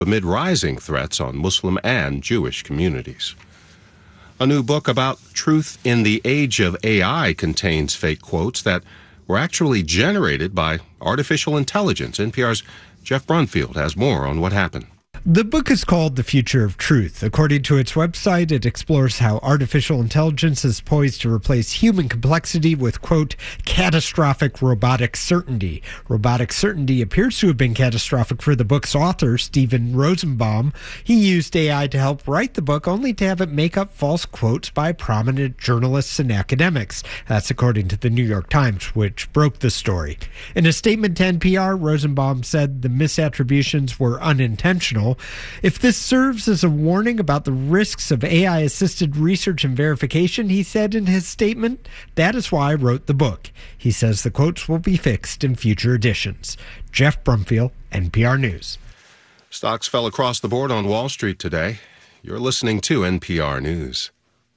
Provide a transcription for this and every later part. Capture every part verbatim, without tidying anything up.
amid rising threats on Muslim and Jewish communities. A new book about truth in the age of A I contains fake quotes that were actually generated by artificial intelligence. N P R's Jeff Brunfield has more on what happened. The book is called The Future of Truth. According to its website, it explores how artificial intelligence is poised to replace human complexity with, quote, catastrophic robotic certainty. Robotic certainty appears to have been catastrophic for the book's author, Steven Rosenbaum. He used A I to help write the book, only to have it make up false quotes by prominent journalists and academics. That's according to the New York Times, which broke the story. In a statement to N P R, Rosenbaum said the misattributions were unintentional. If this serves as a warning about the risks of A I-assisted research and verification, he said in his statement, that is why I wrote the book. He says the quotes will be fixed in future editions. Jeff Brumfield, N P R News. Stocks fell across the board on Wall Street today. You're listening to N P R News.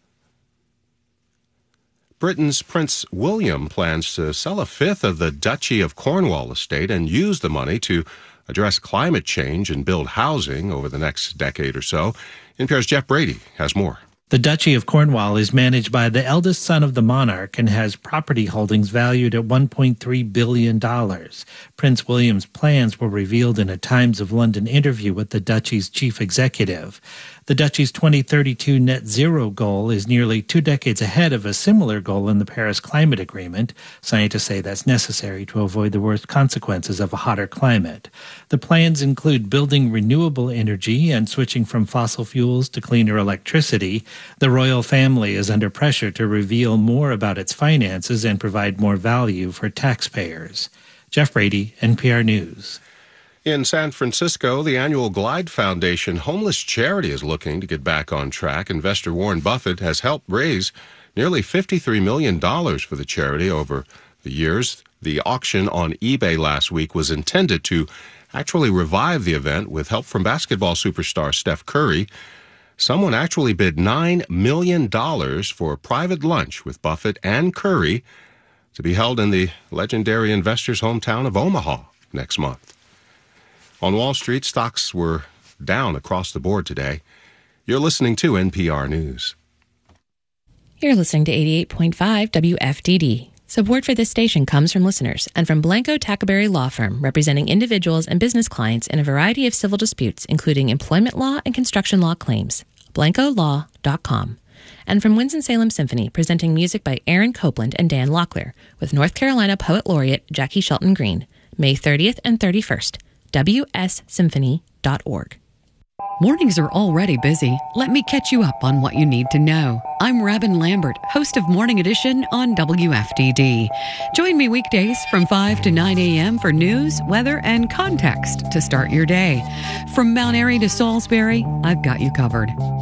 Britain's Prince William plans to sell a fifth of the Duchy of Cornwall estate and use the money to address climate change and build housing over the next decade or so. N P R's Jeff Brady has more. The Duchy of Cornwall is managed by the eldest son of the monarch and has property holdings valued at one point three billion dollars. Prince William's plans were revealed in a Times of London interview with the Duchy's chief executive. The Duchy's twenty thirty-two net zero goal is nearly two decades ahead of a similar goal in the Paris Climate Agreement. Scientists say that's necessary to avoid the worst consequences of a hotter climate. The plans include building renewable energy and switching from fossil fuels to cleaner electricity. The royal family is under pressure to reveal more about its finances and provide more value for taxpayers. Jeff Brady, N P R News. In San Francisco, the annual Glide Foundation homeless charity is looking to get back on track. Investor Warren Buffett has helped raise nearly fifty-three million dollars for the charity over the years. The auction on eBay last week was intended to actually revive the event with help from basketball superstar Steph Curry. Someone actually bid nine million dollars for a private lunch with Buffett and Curry to be held in the legendary investor's hometown of Omaha next month. On Wall Street, stocks were down across the board today. You're listening to N P R News. You're listening to eighty-eight point five W F D D. Support for this station comes from listeners and from Blanco Tackleberry Law Firm, representing individuals and business clients in a variety of civil disputes, including employment law and construction law claims. blanco law dot com. And from Winston-Salem Symphony, presenting music by Aaron Copeland and Dan Locklear, with North Carolina Poet Laureate Jackie Shelton Green, May thirtieth and thirty-first. W S symphony dot org. Mornings are already busy. Let me catch you up on what you need to know. I'm Robin Lambert, host of Morning Edition on W F D D. Join me weekdays from five to nine a.m. for news, weather, and context to start your day. From Mount Airy to Salisbury, I've got you covered.